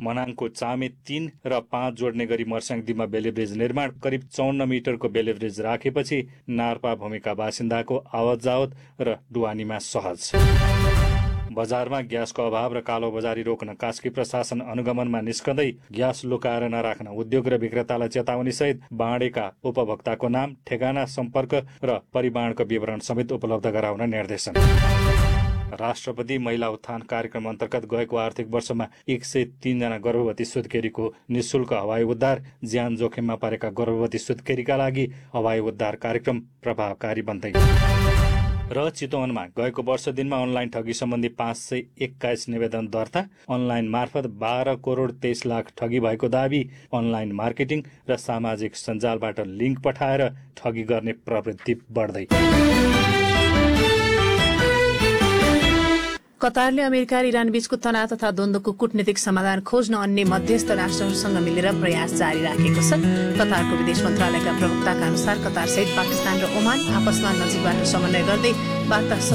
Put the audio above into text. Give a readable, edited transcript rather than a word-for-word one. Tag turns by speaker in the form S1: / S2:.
S1: मनाङको चामे 3 र 5 जोड्ने गरी मर्स्याङदीमा बेलेब्रिज निर्माण करिब 54 मिटरको बेलेब्रिज राखेपछि नार्पा भूमिका बासिन्दाको आवत जावत र डुवानीमा सहज। बजारमा ग्यासको अभाव र कालो बजारी रोक्न कास्की प्रशासन अनुगमनमा निस्कँदै ग्यास लुकाएर नराख्न उद्योग र विक्रेतालाई चेतावनी सहित बाँडेका उपभोक्ताको नाम, ठेगाना, सम्पर्क र परिमाणको विवरण समेत उपलब्ध गराउन निर्देशन। राष्ट्रपति महिला उत्थान कार्यक्रम अन्तर्गत गएको आर्थिक वर्षमा 103 जना गर्भवती सुत्केरीको निशुल्क हवाई उद्धार। ज्यान जोखिममा परेका गर्भवती सुत्केरीका लागि हवाई उद्धार कार्यक्रम प्रभावकारी बन्दै। र चितवनमा गएको वर्ष दिनमा अनलाइन ठगी सम्बन्धी 521 निवेदन दर्ता। अनलाइन मार्फत 12 करोड 23 लाख ठगी भएको दावी। अनलाइन मार्केटिङ र सामाजिक सञ्जालबाट लिङ्क पठाएर ठगी गर्ने प्रवृत्ति बढ्दै।
S2: कतारले अमेरिका र इरान बीचको तनाव तथा द्वन्द्वको कूटनीतिक समाधान खोज्न अन्य मध्यस्थ राष्ट्रहरूसँग मिलेर प्रयास जारी राखेको छ। कतारको विदेश मन्त्रालयका प्रवक्ताका अनुसार कतारसहित पाकिस्तान र ओमान आपसमा नजिकबाट समन्वय गर्दै वार्ता